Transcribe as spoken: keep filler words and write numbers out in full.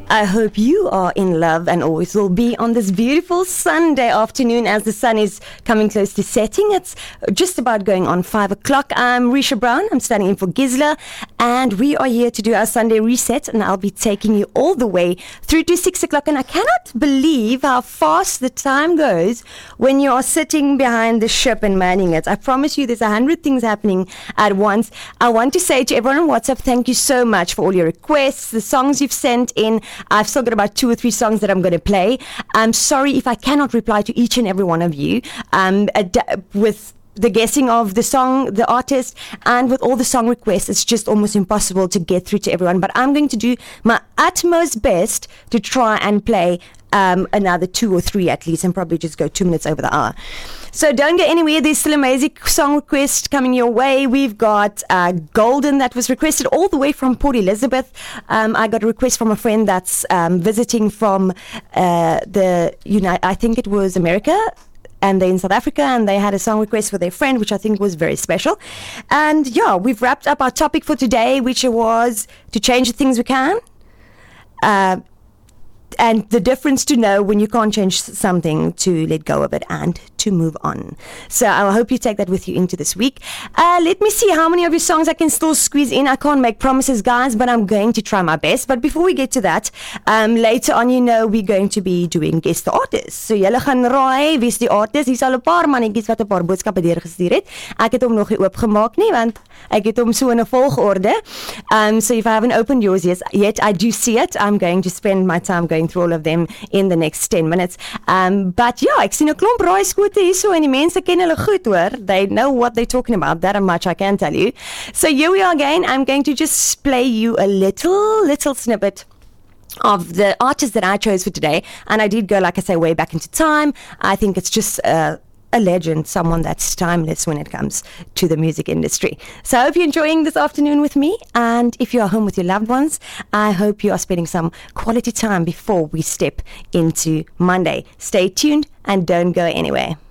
I hope you are in love and always will be on this beautiful Sunday afternoon as the sun is coming close to setting. It's just about going on five o'clock. I'm Risha Brown. I'm standing in for Gisela, and we are here to do our Sunday reset, and I'll be taking you all the way through to six o'clock. And I cannot believe how fast the time goes when you are sitting behind the ship and manning it. I promise you there's a hundred things happening at once. I want to say to everyone on WhatsApp, thank you so much for all your requests, the songs you've sent in. I've still got about two or three songs that I'm going to play. I'm sorry if I cannot reply to each and every one of you um, ad- with the guessing of the song, the artist, and with all the song requests. It's just almost impossible to get through to everyone. But I'm going to do my utmost best to try and play um, another two or three at least, and probably just go two minutes over the hour. So don't go anywhere. There's still amazing song requests coming your way. We've got uh, Golden that was requested all the way from Port Elizabeth. Um, I got a request from a friend that's um, visiting from uh, the, you know, I think it was America, and they're in South Africa, and they had a song request for their friend, which I think was very special. And yeah, we've wrapped up our topic for today, which was to change the things we can. Uh, And the difference to know when you can't change something, to let go of it and to move on. So I hope you take that with you into this week. Uh, let me see how many of your songs I can still squeeze in. I can't make promises, guys, but I'm going to try my best. But before we get to that, um, later on, you know, we're going to be doing guest the artists. So julle gaan raai wie's die artist. Hier's al 'n paar mannetjies wat 'n paar boodskappe deurgestuur het. Ek het hom nog nie oopgemaak nie, want ek het hom so in 'n volgorde. Um, so if I haven't opened yours yet, I do see it. I'm going to spend my time going through all of them in the next ten minutes. Um, but yeah, ek sien 'n klomp raaiskote hier so, en die mense ken hulle goed, hoor. They know what they're talking about, that much I can tell you. So here we are again. I'm going to just play you a little, little snippet of the artist that I chose for today. And I did go, like I say, way back into time. I think it's just uh, a legend, someone that's timeless when it comes to the music industry. So I hope you're enjoying this afternoon with me, and if you are home with your loved ones, I hope you are spending some quality time before we step into Monday. Stay tuned and don't go anywhere.